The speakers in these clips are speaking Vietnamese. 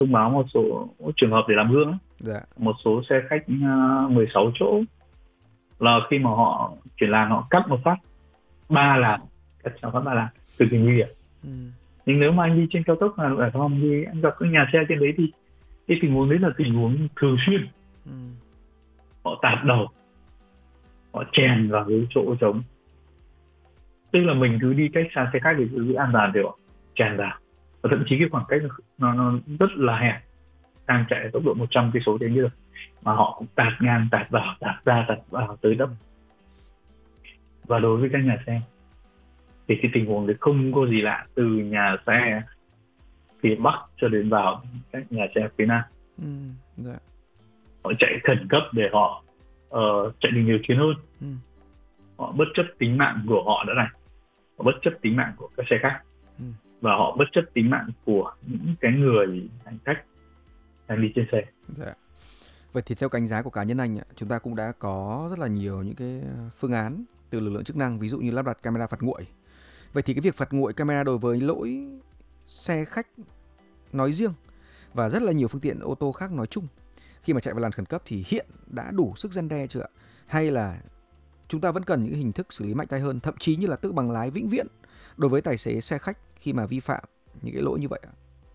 thông báo một số trường hợp để làm gương ấy. Dạ. Một số xe khách 16 chỗ là khi mà họ chuyển làn họ cắt một phát 3 làn, cắt cho phát 3 làn, cực kỳ nguy hiểm. Ừ. Nhưng nếu mà anh đi trên cao tốc Hà Nội Hải Phòng thì anh gặp các nhà xe trên đấy thì cái tình huống đấy là tình huống thường xuyên. Ừ. Họ tạt đầu, họ chèn vào cái chỗ trống, tức là mình cứ đi cách xa xe khách để giữ an toàn thì họ chèn vào, và thậm chí cái khoảng cách nó rất là hẹp, đang chạy tốc độ 100 cây số trên như mà họ cũng tạt ngang, tạt vào, tạt ra, tạt vào tới đất. Và đối với các nhà xe thì cái tình huống đấy không có gì lạ, từ nhà xe phía bắc cho đến vào các nhà xe phía nam. Ừ. Dạ. Họ chạy khẩn cấp để họ chạy được nhiều chuyến hơn. Ừ. Họ bất chấp tính mạng của họ đã này, họ bất chấp tính mạng của các xe khách, Ừ. và họ bất chấp tính mạng của những cái người hành khách đang đi trên xe. Dạ. Vậy thì theo đánh giá của cá nhân anh ạ, chúng ta cũng đã có rất là nhiều những cái phương án từ lực lượng chức năng, ví dụ như lắp đặt camera phạt nguội. Vậy thì cái việc phạt nguội camera đối với lỗi xe khách nói riêng và rất là nhiều phương tiện ô tô khác nói chung, khi mà chạy vào làn khẩn cấp thì hiện đã đủ sức răn đe chưa ạ? Hay là chúng ta vẫn cần những hình thức xử lý mạnh tay hơn, thậm chí như là tước bằng lái vĩnh viễn đối với tài xế xe khách khi mà vi phạm những cái lỗi như vậy ạ?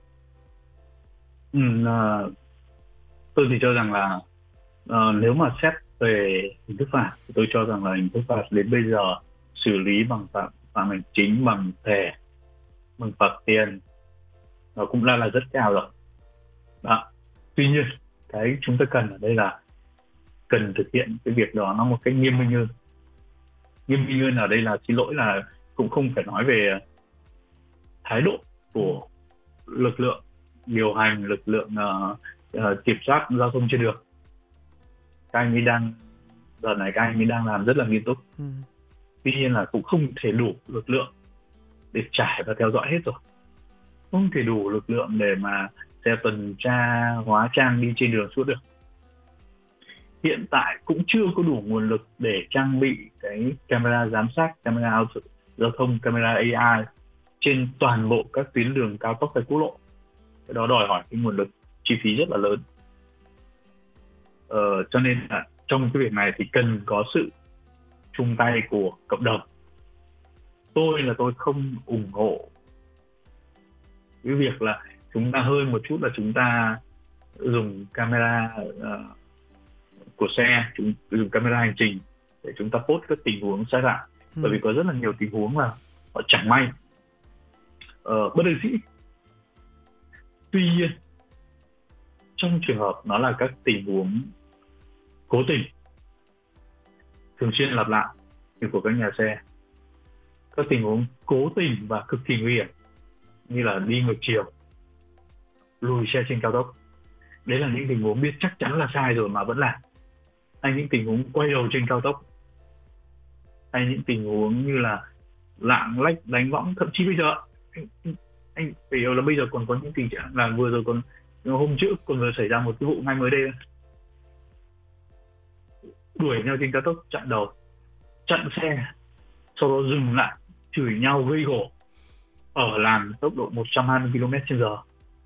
Ừ, tôi thì cho rằng là nếu mà xét về hình thức phạt thì tôi cho rằng là hình thức phạt đến bây giờ xử lý bằng phạm hành chính, bằng thẻ, bằng phạt tiền, nó cũng đã là rất cao rồi đó. Tuy nhiên cái chúng ta cần ở đây là cần thực hiện cái việc đó nó một cách nghiêm minh hơn. Nghiêm minh hơn ở đây là, xin lỗi là cũng không phải nói về thái độ Ừ. của lực lượng điều hành, lực lượng kiểm soát giao thông trên đường. Các anh ấy đang, giờ này các anh ấy đang làm rất là nghiêm túc. Ừ. Tuy nhiên là cũng không thể đủ lực lượng để trải và theo dõi hết rồi, không thể đủ lực lượng để mà xe tuần tra hóa trang đi trên đường suốt được. Hiện tại cũng chưa có đủ nguồn lực để trang bị cái camera giám sát, camera giao thông, camera AI trên toàn bộ các tuyến đường cao tốc hay quốc lộ. Cái đó đòi hỏi cái nguồn lực, chi phí rất là lớn. Cho nên là trong cái việc này thì cần có sự chung tay của cộng đồng. Tôi không ủng hộ cái việc là chúng ta hơi một chút là chúng ta dùng camera của xe, chúng dùng camera hành trình để chúng ta post các tình huống sai phạm. Bởi vì có rất là nhiều tình huống là họ chẳng may bất đắc dĩ. Tuy nhiên trong trường hợp nó là các tình huống cố tình thường xuyên lặp lại như của các nhà xe, các tình huống cố tình và cực kỳ nguy hiểm như là đi ngược chiều, lùi xe trên cao tốc, đấy là những tình huống biết chắc chắn là sai rồi mà vẫn làm. Hay những tình huống quay đầu trên cao tốc, hay những tình huống như là lạng lách đánh võng. Thậm chí bây giờ anh phải hiểu là bây giờ còn có những tình trạng là vừa rồi còn, hôm trước còn vừa xảy ra một cái vụ ngay mới đây, đuổi nhau trên cao tốc, chặn đầu, chặn xe, sau đó dừng lại chửi nhau gây gổ ở làn tốc độ 120 km/h.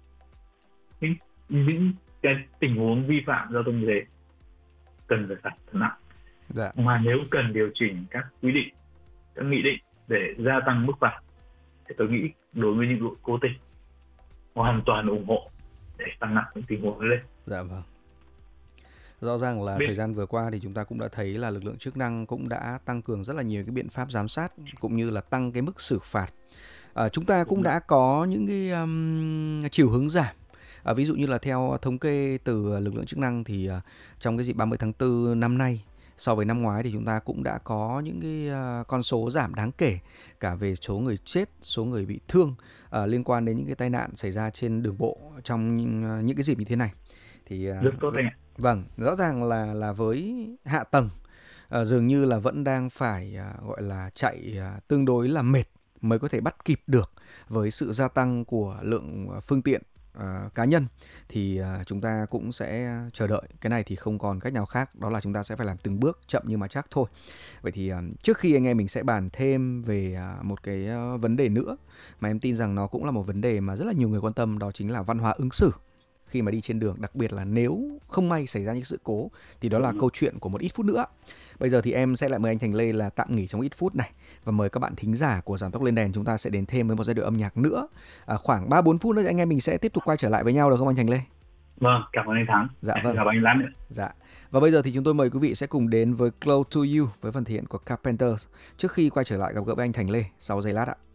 Những cái tình huống vi phạm giao thông như thế cần phải phạt thật nặng. Dạ. Mà nếu cần điều chỉnh các quy định, các nghị định để gia tăng mức phạt thì tôi nghĩ đối với những lỗi cố tình hoàn toàn ủng hộ để tăng nặng những tình huống lên. Dạ vâng. Rõ ràng là thời gian vừa qua thì chúng ta cũng đã thấy là lực lượng chức năng cũng đã tăng cường rất là nhiều cái biện pháp giám sát cũng như là tăng cái mức xử phạt. Chúng ta cũng đã có những cái chiều hướng giảm. Ví dụ như là theo thống kê từ lực lượng chức năng thì trong cái dịp 30 tháng 4 năm nay, so với năm ngoái thì chúng ta cũng đã có những cái con số giảm đáng kể cả về số người chết, số người bị thương liên quan đến những cái tai nạn xảy ra trên đường bộ trong những cái dịp như thế này. Thì Rất tốt anh ạ. vâng, rõ ràng là với hạ tầng dường như là vẫn đang phải gọi là chạy tương đối là mệt mới có thể bắt kịp được với sự gia tăng của lượng phương tiện cá nhân, thì chúng ta cũng sẽ chờ đợi. Cái này thì không còn cách nào khác, đó là chúng ta sẽ phải làm từng bước chậm nhưng mà chắc thôi. Vậy thì trước khi anh em mình sẽ bàn thêm về một cái vấn đề nữa mà em tin rằng nó cũng là một vấn đề mà rất là nhiều người quan tâm, đó chính là văn hóa ứng xử khi mà đi trên đường, đặc biệt là nếu không may xảy ra những sự cố thì đó là câu chuyện của một ít phút nữa. Bây giờ thì em sẽ lại mời anh Thành Lê là tạm nghỉ trong ít phút này, và mời các bạn thính giả của Giảm Tốc Lên Đèn chúng ta sẽ đến thêm với một giai điệu âm nhạc nữa. Khoảng 3-4 phút nữa thì anh em mình sẽ tiếp tục quay trở lại với nhau được không anh Thành Lê? Vâng, cảm ơn anh Thắng. Dạ vâng. Chào anh Lát nữa. Dạ. Và bây giờ thì chúng tôi mời quý vị sẽ cùng đến với Close to You với phần thể hiện của Carpenters trước khi quay trở lại gặp gỡ với anh Thành Lê sau giây lát ạ.